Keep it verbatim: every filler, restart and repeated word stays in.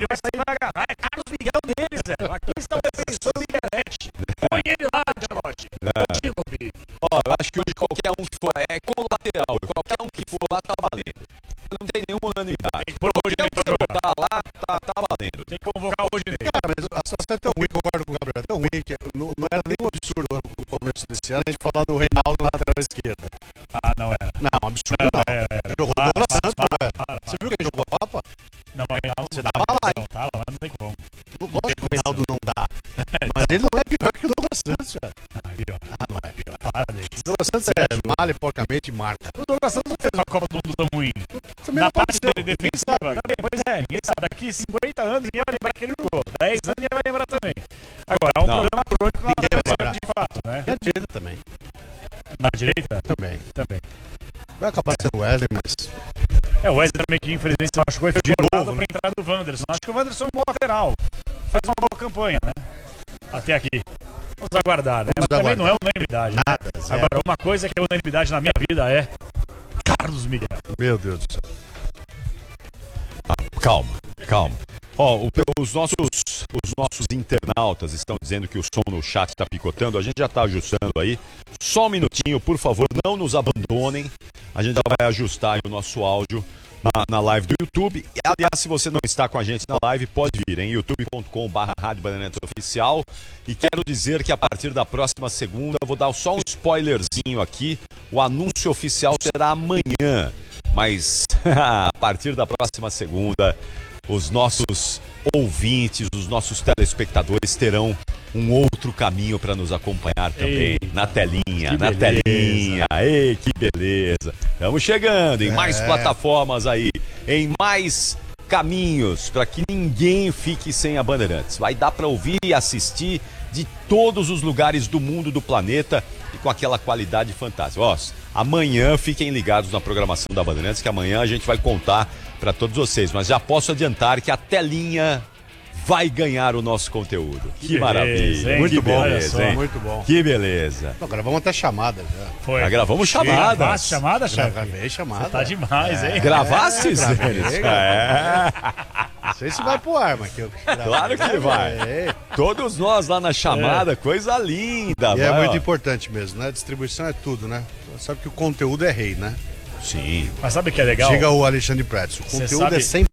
ele vai sair vai agarrar. É Carlos Miguel deles, Zé. Aqui está o defensor do internet. Põe ele lá, Angelotti. Contigo, filho. Ó, eu acho que hoje qualquer um que for é colateral. Qualquer um que for lá tá valendo. Não tem nenhuma unanimidade. Tem que pôr hoje Qualquer um que botar lá, tá, tá valendo. Tem que convocar hoje nele. Cara, mas a situação é tão ruim, concordo com o Gabriel, é tão ruim que não, não era nem um absurdo no começo desse ano a gente falar do Reinaldo na lateral esquerda. Ah, não era. Não, absurdo não. Era, era. Jogou Para, Douglas para, Santos, para, velho. para, para. Você viu que ele jogou a Copa? Não, mas Reinaldo Você tava lá, hein? não tava lá, não tem como. Lógico que o Reinaldo não dá. Mas ele não é pior que o Douglas Santos, velho. Ah, pior. Ah, não é pior. Para dele. O Douglas Santos é malha porcamente e marca. O Douglas Santos não fez uma Copa do Mundo tão ruim. Também Na não pode parte ser. dele defensiva, também, pois é, ninguém sabe. Daqui cinquenta anos ninguém vai lembrar que ele jogou. dez anos ninguém vai lembrar também. Agora, é um Não. problema crônico na Ninguém vai lateral lembrar. de fato, né? E a direita também. Na direita? Também. Também. Vai acabar sendo o Wesley, mas... É, o Wesley também que infelizmente se machucou e foi De cortado novo, pra entrada do Wanderson. Acho que o Wanderson é um bom lateral. Faz uma boa campanha, né? Até aqui. Vamos aguardar, né? Vamos Mas também aguardar. não é unanimidade, né? Nada, zero. Agora, uma coisa que é unanimidade na minha vida é Carlos Miguel. Meu Deus do céu. Calma, calma. Ó, o- os, nossos, os nossos internautas estão dizendo que o som no chat está picotando. A gente já está ajustando aí. Só um minutinho, por favor, não nos abandonem. A gente já vai ajustar aí o nosso áudio na, na live do YouTube. E, aliás, se você não está com a gente na live, pode vir em youtube ponto com barra Rádio Bandeirantes Oficial. E quero dizer que a partir da próxima segunda, eu vou dar só um spoilerzinho aqui. O anúncio oficial será amanhã. Mas a partir da próxima segunda, os nossos ouvintes, os nossos telespectadores terão um outro caminho para nos acompanhar também. Eita, na telinha, que na beleza. telinha. Ei, que beleza. Estamos chegando em mais É. plataformas aí, em mais caminhos, para que ninguém fique sem a Bandeirantes. Vai dar para ouvir e assistir de todos os lugares do mundo, do planeta, e com aquela qualidade fantástica. Ó, amanhã fiquem ligados na programação da Bandeirantes, que amanhã a gente vai contar para todos vocês. Mas já posso adiantar que a telinha vai ganhar o nosso conteúdo. Que, beleza, maravilha. hein? Muito Que bom, beleza, hein? Muito bom. Que beleza. Não, agora vamos até chamada já. Foi. Já gravamos chamadas. Gravaste chamada, chefe? Gravei chamada. Tá demais, hein? Gravaste, É, gravei, Zé? gravei. É. Não sei se vai pro ar, mas que eu gravei. Claro que vai. É. Todos nós lá na chamada, coisa linda. E é vai, muito ó. importante mesmo, né? A distribuição é tudo, né? Sabe que o conteúdo é rei, né? Sim. Mas sabe o que é legal? Diga o Alexandre Pretz, o Cê conteúdo sabe- é cem